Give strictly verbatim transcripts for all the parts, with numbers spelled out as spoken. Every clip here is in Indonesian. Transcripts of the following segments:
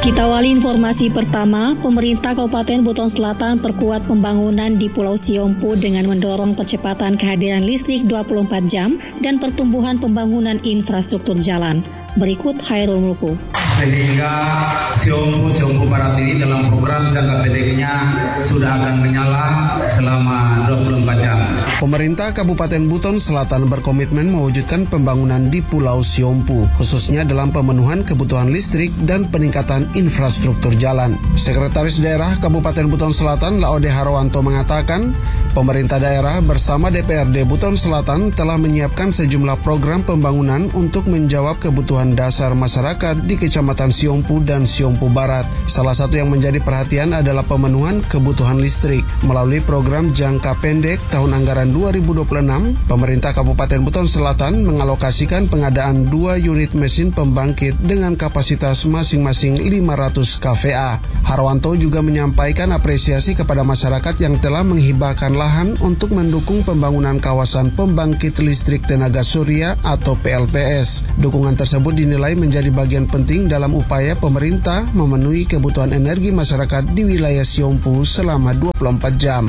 Kita awali informasi pertama, pemerintah Kabupaten Buton Selatan perkuat pembangunan di Pulau Siompu dengan mendorong percepatan kehadiran listrik dua puluh empat jam dan pertumbuhan pembangunan infrastruktur jalan. Berikut Hairul Mulku. Sehingga Siompu, Siompu Barat ini dalam program jangka pendeknya sudah akan menyala selama dua puluh empat jam. Pemerintah Kabupaten Buton Selatan berkomitmen mewujudkan pembangunan di Pulau Siompu, khususnya dalam pemenuhan kebutuhan listrik dan peningkatan infrastruktur jalan. Sekretaris Daerah Kabupaten Buton Selatan, Laode Harwanto mengatakan, pemerintah daerah bersama D P R D Buton Selatan telah menyiapkan sejumlah program pembangunan untuk menjawab kebutuhan dasar masyarakat di Kecamatan Siompu dan Siompu Barat. Salah satu yang menjadi perhatian adalah pemenuhan kebutuhan listrik. Melalui program jangka pendek tahun anggaran dua ribu dua puluh enam, pemerintah Kabupaten Buton Selatan mengalokasikan pengadaan dua unit mesin pembangkit dengan kapasitas masing-masing lima ratus kilowatt. Harwanto juga menyampaikan apresiasi kepada masyarakat yang telah menghibahkan lahan untuk mendukung pembangunan kawasan pembangkit listrik tenaga surya atau P L T S. Dukungan tersebut dinilai menjadi bagian penting dalam upaya pemerintah memenuhi kebutuhan energi masyarakat di wilayah Siompu selama dua puluh empat jam.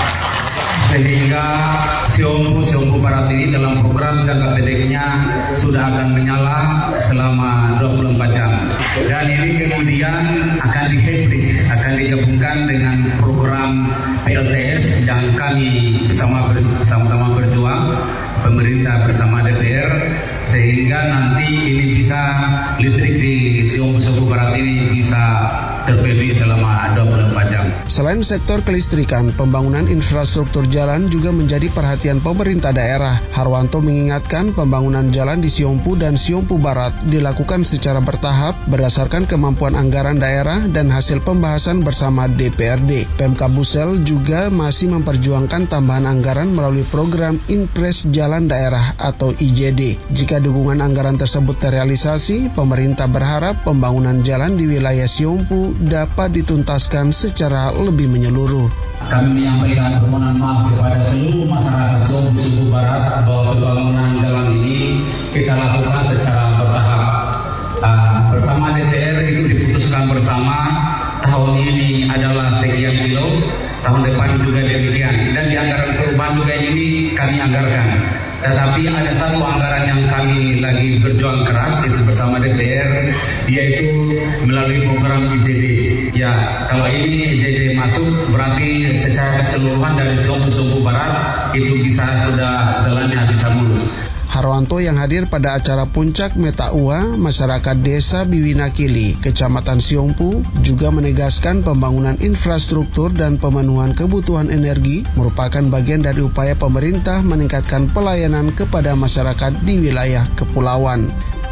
Sehingga Siompu, Siompu Barat ini dalam program jangka pendeknya sudah akan menyala selama dua puluh empat jam. Dan ini kemudian akan dihybrid, akan digabungkan dengan program P L T S yang kami bersama sama-sama berjuang, pemerintah bersama D P R, sehingga nanti ini bisa listrik di Siompu, Siompu Barat ini bisa terpenuhi selama dua puluh empat jam. Selain sektor kelistrikan, pembangunan infrastruktur jalan juga menjadi perhatian pemerintah daerah. Harwanto mengingatkan pembangunan jalan di Siompu dan Siompu Barat dilakukan secara bertahap berdasarkan kemampuan anggaran daerah dan hasil pembahasan bersama D P R D. Pemkab Busel juga masih memperjuangkan tambahan anggaran melalui program Inpres Jalan Daerah atau I J D. Jika dukungan anggaran tersebut terrealisasi, pemerintah berharap pembangunan jalan di wilayah Siompu dapat dituntaskan secara lebih menyeluruh. Kami menyampaikan permohonan maaf kepada seluruh masyarakat Siompu, Siompu Barat bahwa pembangunan jalan ini kita lakukan secara bertahap. Uh, bersama D P R itu diputuskan bersama tahun ini adalah sekian kilo, tahun depan juga demikian. Dan di anggaran perubahan juga ini kami anggarkan. Tetapi ada satu anggaran yang kami lagi berjuang keras itu bersama D P R, yaitu melalui program I J D. Ya, kalau ini I J D masuk berarti secara keseluruhan dari Siompu, Siompu Barat itu bisa sudah jalannya bisa mulus. Harwanto yang hadir pada acara puncak Metaua masyarakat desa Biwinakili, Kecamatan Siompu, juga menegaskan pembangunan infrastruktur dan pemenuhan kebutuhan energi merupakan bagian dari upaya pemerintah meningkatkan pelayanan kepada masyarakat di wilayah kepulauan.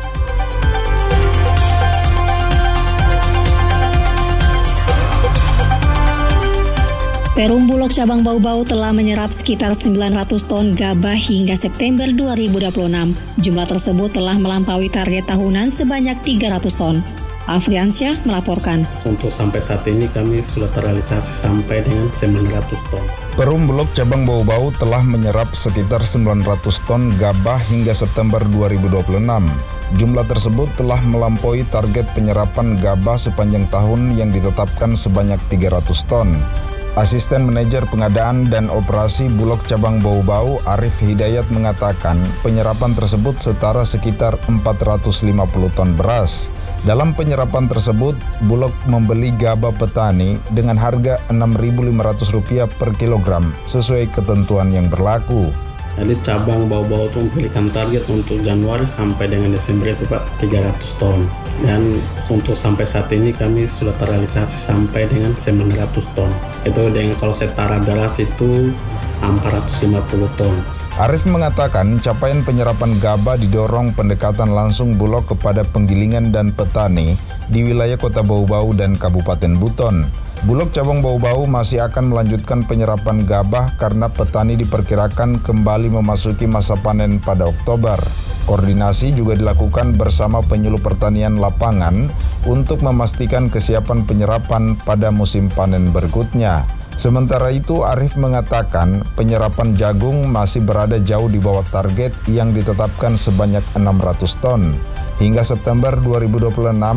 Perum Bulog Cabang Bau-Bau telah menyerap sekitar sembilan ratus ton gabah hingga September dua ribu dua puluh enam. Jumlah tersebut telah melampaui target tahunan sebanyak tiga ratus ton. Afriansyah melaporkan. Untuk sampai saat ini kami sudah terrealisasi sampai dengan sembilan ratus ton. Perum Bulog Cabang Bau-Bau telah menyerap sekitar sembilan ratus ton gabah hingga September dua ribu dua puluh enam. Jumlah tersebut telah melampaui target penyerapan gabah sepanjang tahun yang ditetapkan sebanyak tiga ratus ton. Asisten Manajer Pengadaan dan Operasi Bulog Cabang Bau-Bau Arif Hidayat mengatakan penyerapan tersebut setara sekitar empat ratus lima puluh ton beras. Dalam penyerapan tersebut, Bulog membeli gabah petani dengan harga enam ribu lima ratus rupiah per kilogram sesuai ketentuan yang berlaku. Jadi cabang Bau-Bau itu memberikan target untuk Januari sampai dengan Desember itu Pak tiga ratus ton. Dan untuk sampai saat ini kami sudah terrealisasi sampai dengan sembilan ratus ton. Itu dengan kalau setara beras itu empat ratus lima puluh ton. Arif mengatakan capaian penyerapan gabah didorong pendekatan langsung Bulog kepada penggilingan dan petani di wilayah Kota Bau-Bau dan Kabupaten Buton. Bulog Cabang Bau-Bau masih akan melanjutkan penyerapan gabah karena petani diperkirakan kembali memasuki masa panen pada Oktober. Koordinasi juga dilakukan bersama penyuluh pertanian lapangan untuk memastikan kesiapan penyerapan pada musim panen berikutnya. Sementara itu, Arif mengatakan penyerapan jagung masih berada jauh di bawah target yang ditetapkan sebanyak enam ratus ton. Hingga September dua ribu dua puluh enam,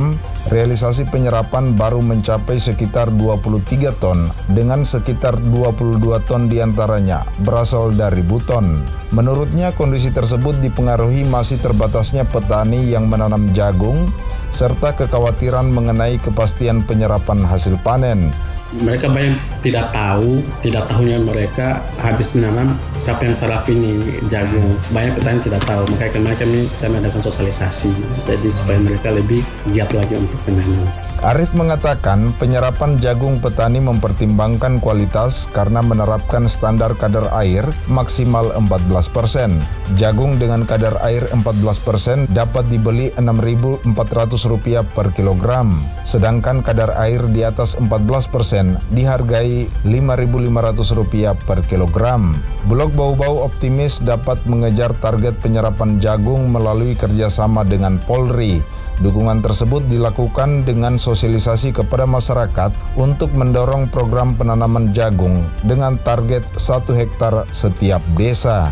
realisasi penyerapan baru mencapai sekitar dua puluh tiga ton, dengan sekitar dua puluh dua ton diantaranya berasal dari Buton. Menurutnya, kondisi tersebut dipengaruhi masih terbatasnya petani yang menanam jagung, serta kekhawatiran mengenai kepastian penyerapan hasil panen. Mereka banyak tidak tahu, tidak tahunya mereka habis menanam siapa yang sarap ini jagung. Banyak petani tidak tahu, makanya kemarin kami, kami adakan sosialisasi, jadi supaya mereka lebih giat lagi untuk menanam. Arief mengatakan penyerapan jagung petani mempertimbangkan kualitas karena menerapkan standar kadar air maksimal empat belas persen. Jagung dengan kadar air empat belas persen dapat dibeli enam ribu empat ratus rupiah per kilogram, sedangkan kadar air di atas empat belas persen dihargai lima ribu lima ratus rupiah per kilogram. Bulog Bau-Bau optimis dapat mengejar target penyerapan jagung melalui kerjasama dengan Polri. Dukungan tersebut dilakukan dengan sosialisasi kepada masyarakat untuk mendorong program penanaman jagung dengan target satu hektar setiap desa.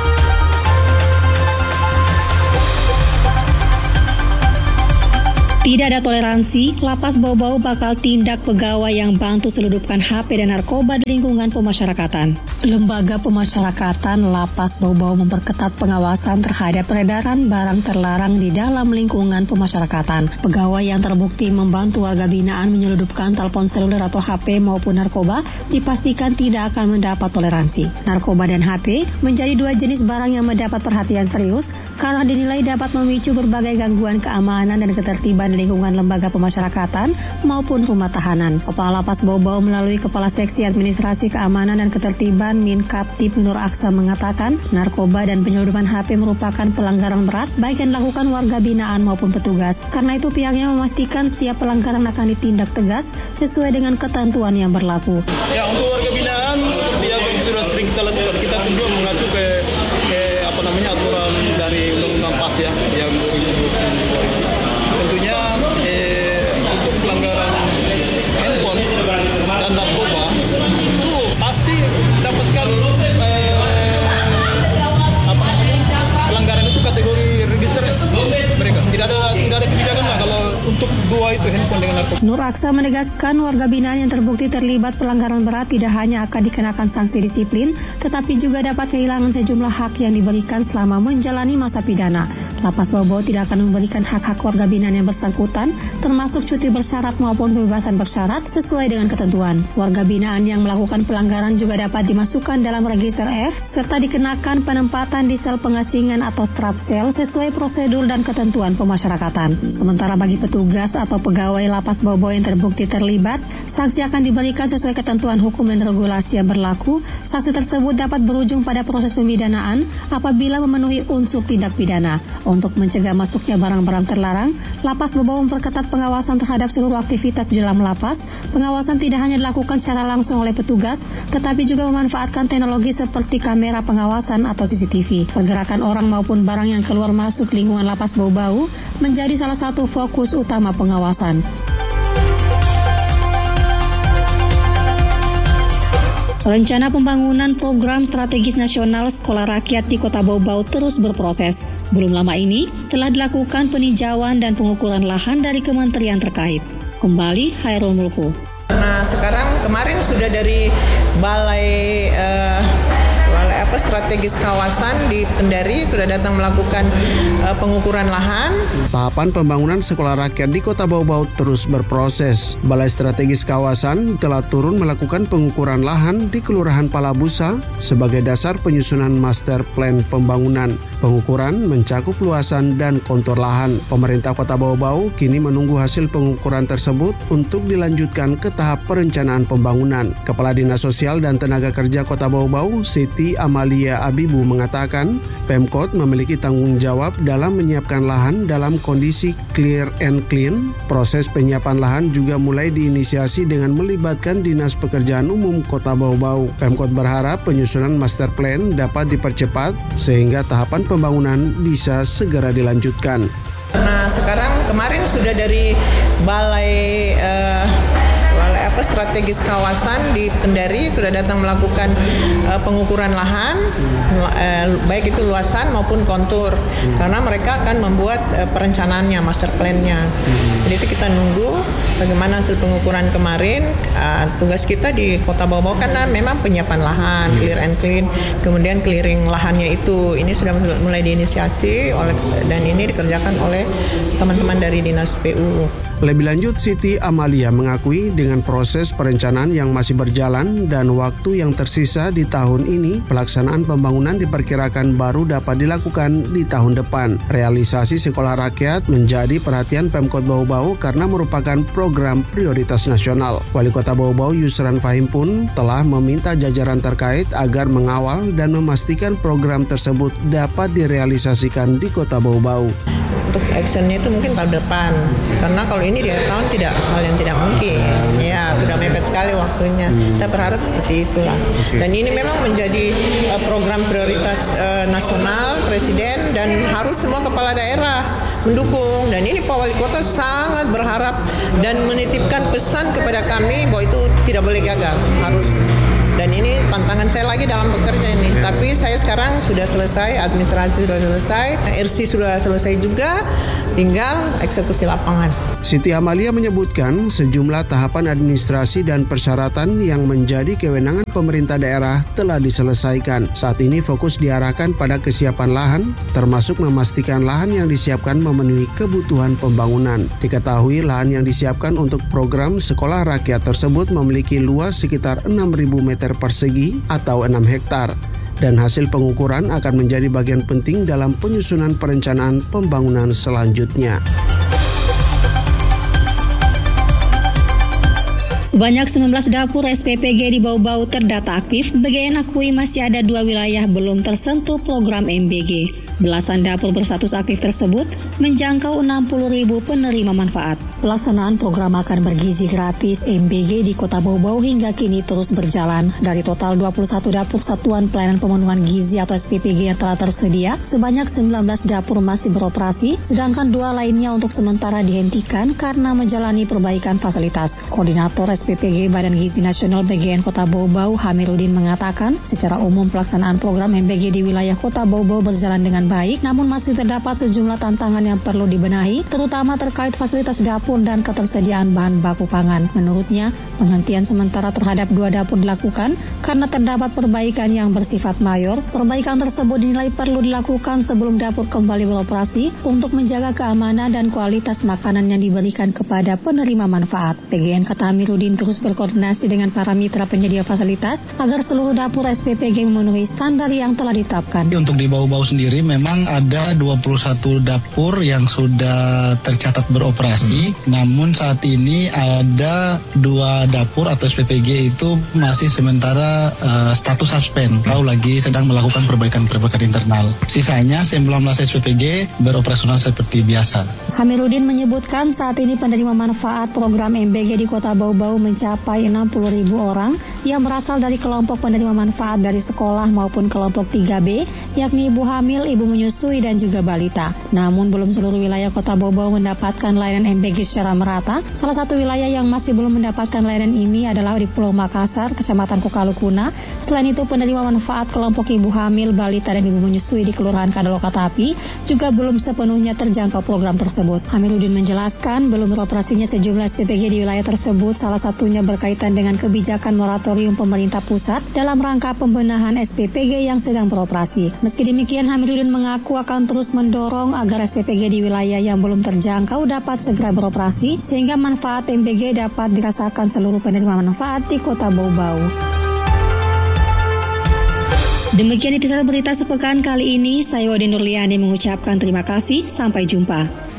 Tidak ada toleransi, Lapas Bau-Bau bakal tindak pegawai yang bantu seludupkan H P dan narkoba di lingkungan pemasyarakatan. Lembaga Pemasyarakatan Lapas Bau-Bau memperketat pengawasan terhadap peredaran barang terlarang di dalam lingkungan pemasyarakatan. Pegawai yang terbukti membantu warga binaan menyeludupkan telepon seluler atau H P maupun narkoba dipastikan tidak akan mendapat toleransi. Narkoba dan H P menjadi dua jenis barang yang mendapat perhatian serius karena dinilai dapat memicu berbagai gangguan keamanan dan ketertiban lingkungan lembaga pemasyarakatan maupun rumah tahanan. Kepala Lapas Bau-Bau melalui Kepala Seksi Administrasi Keamanan dan Ketertiban Minkaptib Nur Aksa mengatakan narkoba dan penyeludupan H P merupakan pelanggaran berat baik yang dilakukan warga binaan maupun petugas. Karena itu pihaknya memastikan setiap pelanggaran akan ditindak tegas sesuai dengan ketentuan yang berlaku. Ya, untuk warga binaan seperti apa yang sudah sering kita lakukan, kita juga mengacu ke, ke apa namanya aturan dari undang-undang P A S ya yang tentunya eh, untuk pelanggaran handphone dan narkoba itu pasti mendapatkan eh, apa pelanggaran itu kategori register mereka. Tidak ada tidak ada kebijakan lah kalau untuk dua itu handphone dengan narkoba. Nur Aksa menegaskan warga binaan yang terbukti terlibat pelanggaran berat tidak hanya akan dikenakan sanksi disiplin, tetapi juga dapat kehilangan sejumlah hak yang diberikan selama menjalani masa pidana. Lapas Bau-Bau tidak akan memberikan hak-hak warga binaan yang bersangkutan, termasuk cuti bersyarat maupun pembebasan bersyarat sesuai dengan ketentuan. Warga binaan yang melakukan pelanggaran juga dapat dimasukkan dalam register F, serta dikenakan penempatan di sel pengasingan atau strap sel sesuai prosedur dan ketentuan pemasyarakatan. Sementara bagi petugas atau pegawai Lapas Bau-Bau yang terbukti terlibat, sanksi akan diberikan sesuai ketentuan hukum dan regulasi yang berlaku. Sanksi tersebut dapat berujung pada proses pemidanaan apabila memenuhi unsur tindak pidana. Untuk mencegah masuknya barang-barang terlarang, Lapas Bau-Bau memperketat pengawasan terhadap seluruh aktivitas di dalam lapas. Pengawasan tidak hanya dilakukan secara langsung oleh petugas, tetapi juga memanfaatkan teknologi seperti kamera pengawasan atau C C T V. Pergerakan orang maupun barang yang keluar masuk lingkungan Lapas Bau-Bau menjadi salah satu fokus utama pengawasan. Rencana pembangunan program strategis nasional sekolah rakyat di Kota Bau-Bau terus berproses. Belum lama ini telah dilakukan peninjauan dan pengukuran lahan dari kementerian terkait. Kembali Hairul Mulku. Nah, sekarang kemarin sudah dari balai uh, balai apa strategis kawasan di Kendari sudah datang melakukan uh, pengukuran lahan. Tahapan pembangunan sekolah rakyat di Kota Bau-Bau terus berproses. Balai strategis kawasan telah turun melakukan pengukuran lahan di Kelurahan Palabusa sebagai dasar penyusunan master plan pembangunan. Pengukuran mencakup luasan dan kontur lahan. Pemerintah Kota Bau-Bau kini menunggu hasil pengukuran tersebut untuk dilanjutkan ke tahap perencanaan pembangunan. Kepala Dinas Sosial dan Tenaga Kerja Kota Bau-Bau, Siti Amalia Abibu mengatakan, Pemkot memiliki tanggung jawab dalam menyiapkan lahan dalam kondisi clear and clean. Proses penyiapan lahan juga mulai diinisiasi dengan melibatkan Dinas Pekerjaan Umum Kota Bau-Bau. Pemkot berharap penyusunan master plan dapat dipercepat sehingga tahapan pembangunan bisa segera dilanjutkan. Nah, sekarang kemarin sudah dari balai uh, balai apa strategis kawasan di Kendari sudah datang melakukan uh, pengukuran lahan, uh, baik itu luasan maupun kontur, karena mereka akan membuat uh, perencanaannya, master plan-nya. Jadi itu kita kita nunggu bagaimana hasil pengukuran kemarin. Uh, tugas kita di Kota Bau Bau karena memang penyiapan lahan, clear and clean, kemudian clearing lahannya itu ini sudah mulai diinisiasi oleh dan ini dikerjakan oleh teman-teman dari Dinas P U. Lebih lanjut, Siti Amalia mengakui dengan proses perencanaan yang masih berjalan dan waktu yang tersisa di tahun ini, pelaksanaan pembangunan diperkirakan baru dapat dilakukan di tahun depan. Realisasi sekolah rakyat menjadi perhatian Pemkot Bau Bau karena merupakan program prioritas nasional. Wali Kota Bau Bau Yusran Fahim pun telah meminta jajaran terkait agar mengawal dan memastikan program tersebut dapat direalisasikan di Kota Bau Bau. Untuk actionnya itu mungkin tahun depan, karena kalau ini di akhir tahun tidak hal yang tidak mungkin. Ya sudah mepet sekali waktunya. Kita berharap seperti itulah. Dan ini memang menjadi uh, program prioritas uh, nasional Presiden dan harus semua kepala daerah mendukung. Dan ini Pak Wali Kota sangat berharap dan menitipkan pesan kepada kami bahwa itu tidak boleh gagal, harus. Dan ini tantangan saya lagi dalam bekerja ini. Tapi saya sekarang sudah selesai, administrasi sudah selesai, R C sudah selesai juga, tinggal eksekusi lapangan. Siti Amalia menyebutkan sejumlah tahapan administrasi dan persyaratan yang menjadi kewenangan pemerintah daerah telah diselesaikan. Saat ini fokus diarahkan pada kesiapan lahan, termasuk memastikan lahan yang disiapkan memenuhi kebutuhan pembangunan. Diketahui lahan yang disiapkan untuk program sekolah rakyat tersebut memiliki luas sekitar enam ribu meter persegi atau enam hektar. Dan hasil pengukuran akan menjadi bagian penting dalam penyusunan perencanaan pembangunan selanjutnya. Sebanyak sembilan belas dapur S P P G di Bau Bau terdata aktif, B G N akui masih ada dua wilayah belum tersentuh program M B G. Belasan dapur berstatus aktif tersebut menjangkau enam puluh ribu penerima manfaat. Pelaksanaan program makan bergizi gratis M B G di Kota Bau Bau hingga kini terus berjalan. Dari total dua puluh satu dapur Satuan Pelayanan Pemenuhan Gizi atau S P P G yang telah tersedia, sebanyak sembilan belas dapur masih beroperasi, sedangkan dua lainnya untuk sementara dihentikan karena menjalani perbaikan fasilitas. Koordinator S P P G Badan Gizi Nasional B G N Kota Bau Bau Hamiruddin mengatakan, secara umum pelaksanaan program M B G di wilayah Kota Bau Bau berjalan dengan baik, namun masih terdapat sejumlah tantangan yang perlu dibenahi, terutama terkait fasilitas dapur dan ketersediaan bahan baku pangan. Menurutnya, penghentian sementara terhadap dua dapur dilakukan karena terdapat perbaikan yang bersifat mayor. Perbaikan tersebut dinilai perlu dilakukan sebelum dapur kembali beroperasi untuk menjaga keamanan dan kualitas makanan yang diberikan kepada penerima manfaat. B G N kata Hamiruddin terus berkoordinasi dengan para mitra penyedia fasilitas agar seluruh dapur S P P G memenuhi standar yang telah ditetapkan. Untuk di Bau Bau sendiri memang ada dua puluh satu dapur yang sudah tercatat beroperasi. Hmm. Namun saat ini ada dua dapur atau S P P G itu masih sementara uh, status suspend, atau lagi sedang melakukan perbaikan-perbaikan internal. Sisanya sembilan belas S P P G beroperasional seperti biasa. Hamiruddin menyebutkan saat ini penerima manfaat program M B G di Kota Bau Bau mencapai enam puluh ribu orang yang berasal dari kelompok penerima manfaat dari sekolah maupun kelompok tiga B, yakni ibu hamil, ibu menyusui, dan juga balita. Namun belum seluruh wilayah Kota Bau Bau mendapatkan layanan M B G secara merata. Salah satu wilayah yang masih belum mendapatkan layanan ini adalah di Pulau Makassar, Kecamatan Kokalukuna. Selain itu, penerima manfaat kelompok ibu hamil, balita, dan ibu menyusui di Kelurahan Kadalokatapi juga belum sepenuhnya terjangkau program tersebut. Hamiruddin menjelaskan belum beroperasinya sejumlah S P P G di wilayah tersebut, salah satunya berkaitan dengan kebijakan moratorium pemerintah pusat dalam rangka pembenahan S P P G yang sedang beroperasi. Meski demikian, Hamiruddin mengaku akan terus mendorong agar S P P G di wilayah yang belum terjangkau dapat segera beroperasi sehingga manfaat M B G dapat dirasakan seluruh penerima manfaat di Kota Bau Bau. Demikian intisari berita sepekan kali ini. Saya Wade Nurliani mengucapkan terima kasih. Sampai jumpa.